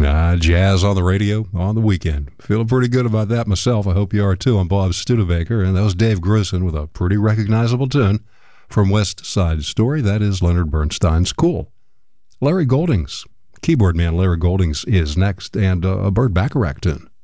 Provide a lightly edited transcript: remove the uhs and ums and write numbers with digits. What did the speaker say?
Jazz on the radio on the weekend. Feeling pretty good about that myself. I hope you are too. I'm Bob Studebaker, and that was Dave Grusin with a pretty recognizable tune from West Side Story. That is Leonard Bernstein's Cool. Larry Goldings, keyboard man Larry Goldings is next, and a Burt Bacharach tune.